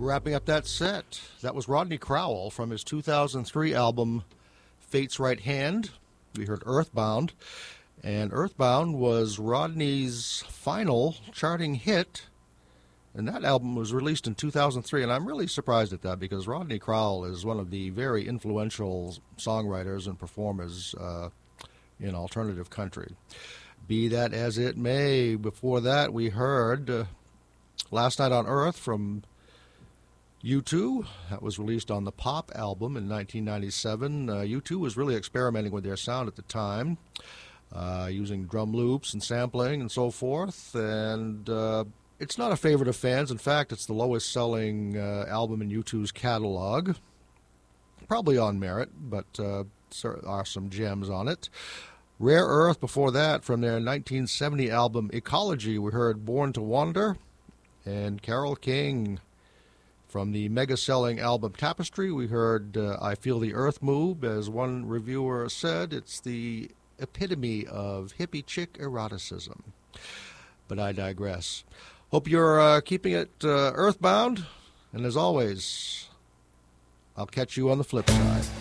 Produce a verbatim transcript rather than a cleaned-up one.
Wrapping up that set, that was Rodney Crowell from his two thousand three album Fate's Right Hand. We heard Earthbound, and Earthbound was Rodney's final charting hit, and that album was released in two thousand three, and I'm really surprised at that because Rodney Crowell is one of the very influential songwriters and performers uh, in alternative country. Be that as it may, before that we heard uh, Last Night on Earth from U two. That was released on the Pop album in nineteen ninety-seven. Uh, U two was really experimenting with their sound at the time, uh, using drum loops and sampling and so forth. And uh, it's not a favorite of fans. In fact, it's the lowest-selling uh, album in U two's catalog. Probably on merit, but uh, there are some gems on it. Rare Earth before that, from their nineteen seventy album Ecology, we heard Born to Wander. And Carole King. From the mega-selling album Tapestry, we heard uh, I Feel the Earth Move. As one reviewer said, it's the epitome of hippie chick eroticism. But I digress. Hope you're uh, keeping it uh, earthbound. And as always, I'll catch you on the flip side.